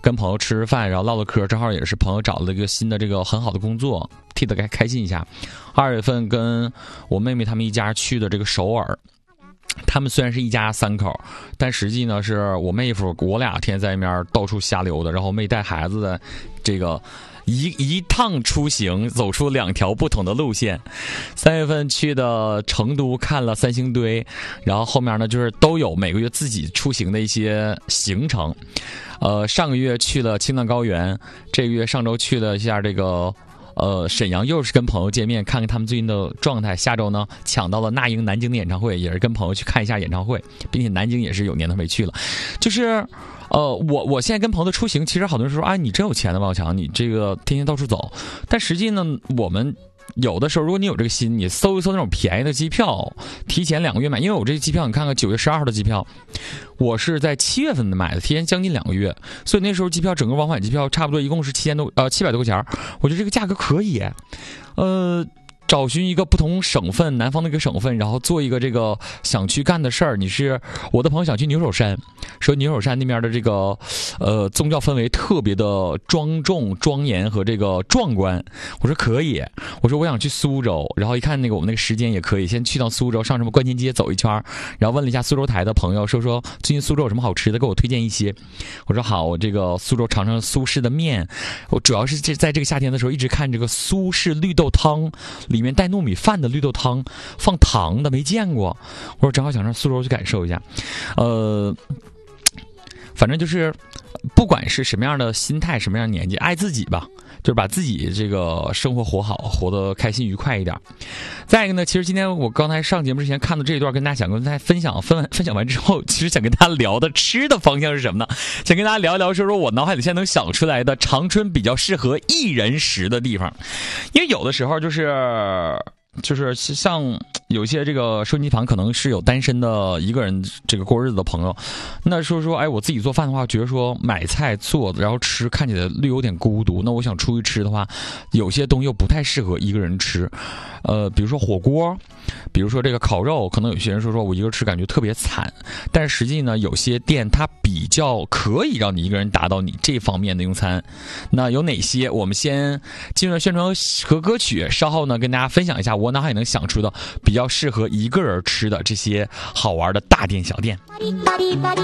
跟朋友吃饭，然后唠唠嗑，正好也是朋友找了一个新的这个很好的工作，替他开心一下。2月份跟我妹妹他们一家去的这个首尔。他们虽然是一家3口，但实际呢是我妹夫我俩天在那边到处瞎溜达，然后妹带孩子的这个一趟出行走出2条不同的路线。3月份去的成都看了3星堆，然后后面呢就是都有每个月自己出行的一些行程。上个月去了青藏高原，这个月上周去了一下这个沈阳，又是跟朋友见面，看看他们最近的状态。下周呢，抢到了那英南京的演唱会，也是跟朋友去看一下演唱会，并且南京也是有年头没去了。就是，我现在跟朋友出行，其实好多人说，啊，你真有钱的王强，你这个天天到处走。但实际呢，我们有的时候，如果你有这个心，你搜一搜那种便宜的机票，提前2个月买。因为我这个机票，你看看9月12号的机票，我是在7月份买的，提前将近2个月，所以那时候机票整个往返机票差不多一共是700多块钱，我觉得这个价格可以。找寻一个不同省份，南方的一个省份，然后做一个这个想去干的事儿。我的朋友想去牛首山，说牛首山那边的这个宗教氛围特别的庄重、庄严和这个壮观。我说可以，我说我想去苏州，然后一看那个我们那个时间也可以，先去到苏州，上什么观前街走一圈，然后问了一下苏州台的朋友，说最近苏州有什么好吃的，给我推荐一些。我说好，我这个苏州尝尝苏式的面。我主要是在这个夏天的时候一直看这个苏式绿豆汤，里面带糯米饭的绿豆汤，放糖的，没见过。我说正好想上苏州去感受一下。反正就是不管是什么样的心态，什么样的年纪，爱自己吧，就是把自己这个生活活好，活得开心愉快一点。再一个呢，其实今天我刚才上节目之前看到这一段，跟大家想跟大家分享完之后，其实想跟大家聊的吃的方向是什么呢？想跟大家聊一聊，说我脑海里现在能想出来的长春比较适合一人食的地方。因为有的时候就是像有些这个收音机旁可能是有单身的一个人这个过日子的朋友，那说哎，我自己做饭的话，觉得说买菜做然后吃看起来略有点孤独。那我想出去吃的话，有些东西又不太适合一个人吃，比如说火锅，比如说这个烤肉，可能有些人说我一个人吃感觉特别惨，但是实际呢，有些店它比较可以让你一个人达到你这方面的用餐。那有哪些？我们先进入宣传和歌曲，稍后呢跟大家分享一下我脑海能想出的比较适合一个人吃的这些好玩的大店小店。